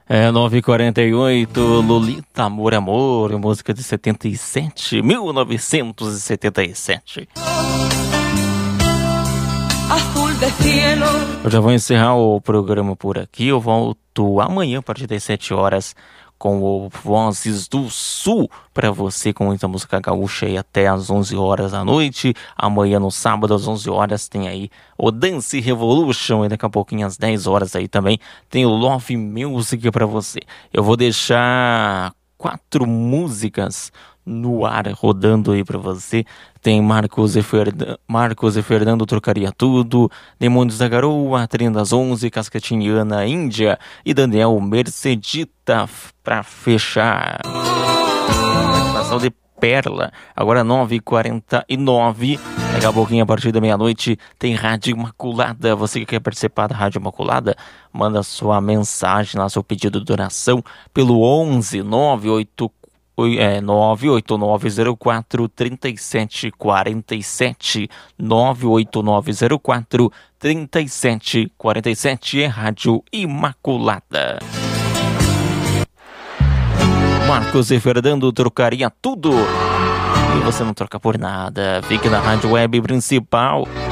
É 9h48, Lolita, Amor, Amor, música de 77, 1977. Eu já vou encerrar o programa por aqui. Eu volto amanhã a partir das 7 horas com o Vozes do Sul para você, com muita música gaúcha aí até às 11 horas da noite. Amanhã no sábado às 11 horas tem aí o Dance Revolution e daqui a pouquinho às 10 horas aí também tem o Love Music para você. Eu vou deixar 4 músicas no ar rodando aí pra você. Tem Marcos e Fernando, Trocaria Tudo, Demônios da Garoa, Trem das 11, Cascatinhana, Índia e Daniel Mercedita pra fechar. Participação de Perla, agora 9h49. Daqui a pouquinho, a partir da meia-noite, tem Rádio Imaculada. Você que quer participar da Rádio Imaculada, manda sua mensagem lá, seu pedido de oração pelo 11 98904-3747, 98904-3747, é Rádio Imaculada. Marcos e Fernando, Trocaria Tudo, e você não troca por nada. Fique na Rádio Web Principal.